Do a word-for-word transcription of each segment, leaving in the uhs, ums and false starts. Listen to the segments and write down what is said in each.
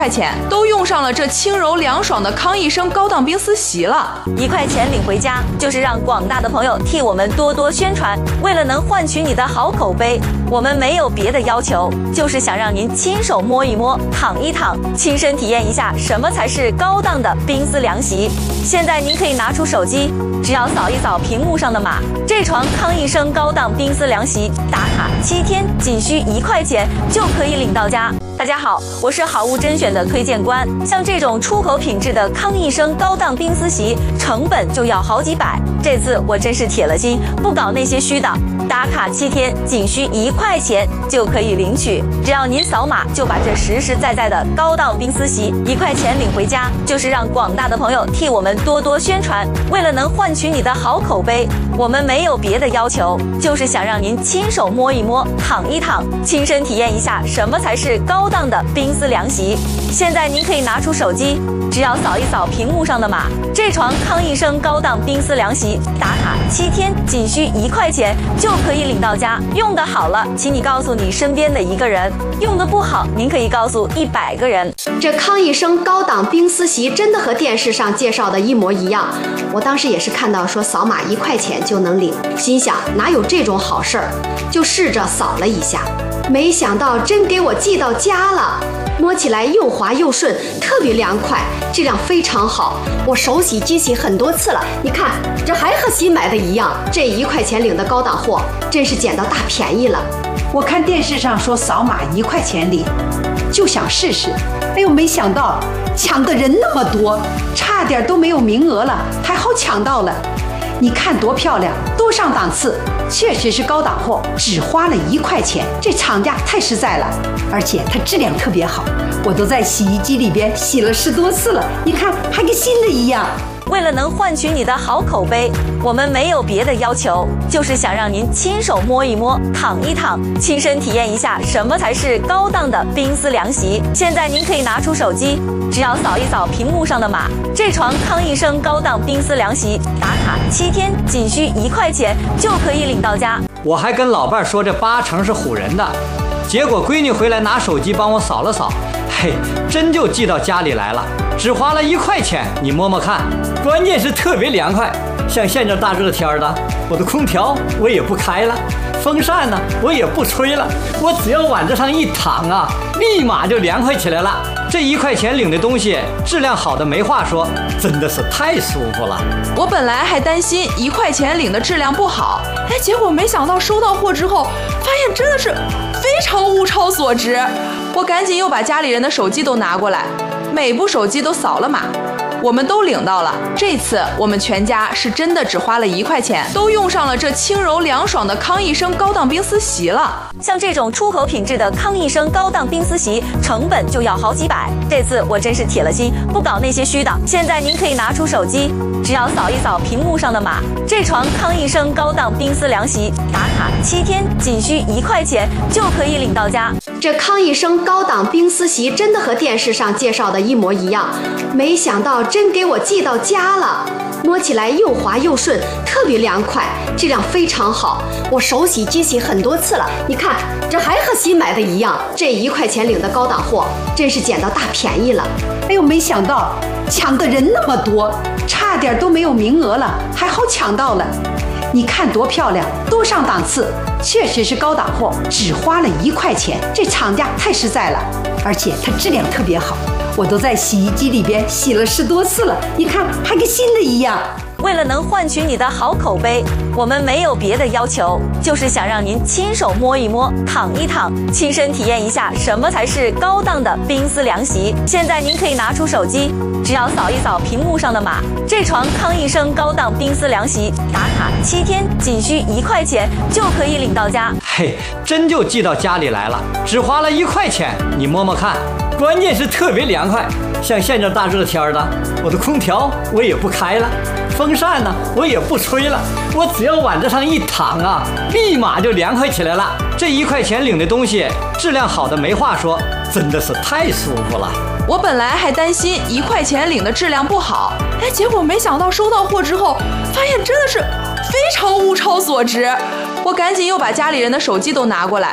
块钱都用上了这轻柔凉爽的康益生高档冰丝席了， 一块钱领回家，就是让广大的朋友替我们多多宣传。为了能换取你的好口碑，我们没有别的要求，就是想让您亲手摸一摸、躺一躺，亲身体验一下什么才是高档的冰丝凉席。现在您可以拿出手机，只要扫一扫屏幕上的码，这床康益生高档冰丝凉席打卡七天，仅需一块钱就可以领到家。大家好，我是好物甄选的推荐官。像这种出口品质的康益生高档冰丝席，成本就要好几百。这次我真是铁了心，不搞那些虚的，打卡七天，仅需一块钱就可以领取。只要您扫码，就把这实实在在的高档冰丝席一块钱领回家，就是让广大的朋友替我们多多宣传。为了能换取你的好口碑，我们没有别的要求，就是想让您亲手摸一摸、躺一躺，亲身体验一下什么才是高档的冰丝凉席。现在您可以拿出手机，只要扫一扫屏幕上的码，这床康益生高档冰丝凉席打卡七天，仅需一块钱就可以领到家。用得好了，请你告诉你身边的一个人；用得不好，您可以告诉一百个人。 这康益生高档冰丝席真的和电视上介绍的一模一样。我当时也是看到说扫码一块钱就能领，心想哪有这种好事儿，就试着扫了一下，没想到真给我寄到家了。摸起来又滑又顺，特别凉快，质量非常好。我手洗机洗很多次了，你看这还和新买的一样。这一块钱领的高档货，真是捡到大便宜了。 我看电视上说扫码一块钱领，就想试试。哎呦，没想到抢的人那么多，差点都没有名额了，还好抢到了。你看多漂亮，多上档次，确实是高档货，只花了一块钱，这厂家太实在了，而且它质量特别好，我都在洗衣机里边洗了十多次了，你看还跟新的一样。 为了能换取你的好口碑，我们没有别的要求，就是想让您亲手摸一摸、躺一躺，亲身体验一下什么才是高档的冰丝凉席。现在您可以拿出手机，只要扫一扫屏幕上的码，这床康益生高档冰丝凉席打卡七天，仅需一块钱就可以领到家。 我还跟老伴说这八成是唬人的，结果闺女回来拿手机帮我扫了扫，嘿，真就寄到家里来了，只花了一块钱，你摸摸看。关键是特别凉快，像现在大热天的，我的空调我也不开了，风扇呢我也不吹了，我只要往这上一躺啊，立马就凉快起来了。这一块钱领的东西质量好的没话说，真的是太舒服了。 我本来还担心一块钱领的质量不好，哎，结果没想到收到货之后，发现真的是非常物超所值。我赶紧又把家里人的手机都拿过来，每部手机都扫了码。我们都领到了，这次我们全家是真的只花了一块钱，都用上了这轻柔凉爽的康益生高档冰丝席了。 像这种出口品质的康益生高档冰丝席，成本就要好几百。这次我真是铁了心，不搞那些虚的。现在您可以拿出手机，只要扫一扫屏幕上的码，这床康益生高档冰丝凉席打卡七天，仅需一块钱就可以领到家。 这康益生高档冰丝席真的和电视上介绍的一模一样，没想到真给我寄到家了。摸起来又滑又顺，特别凉快，质量非常好。我手洗机洗很多次了，你看这还和新买的一样。这一块钱领的高档货，真是捡到大便宜了。 哎呦，没想到抢的人那么多，差点都没有名额了，还好抢到了。你看多漂亮，多上档次，确实是高档货，只花了一块钱，这厂家太实在了，而且它质量特别好，我都在洗衣机里边洗了十多次了，你看还跟新的一样。 为了能换取你的好口碑，我们没有别的要求，就是想让您亲手摸一摸、躺一躺，亲身体验一下什么才是高档的冰丝凉席。现在您可以拿出手机，只要扫一扫屏幕上的码，这床康益生高档冰丝凉席打卡七天，仅需一块钱就可以领到家。 嘿，真就寄到家里来了，只花了一块钱，你摸摸看。关键是特别凉快，像现在大热天的，我的空调我也不开了，风扇呢我也不吹了，我只要往这上一躺啊，立马就凉快起来了。这一块钱领的东西质量好的没话说，真的是太舒服了。 我本来还担心一块钱领的质量不好，哎，结果没想到收到货之后，发现真的是非常物超所值。我赶紧又把家里人的手机都拿过来，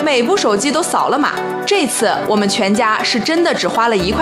每部手机都扫了码。这次我们全家是真的只花了一块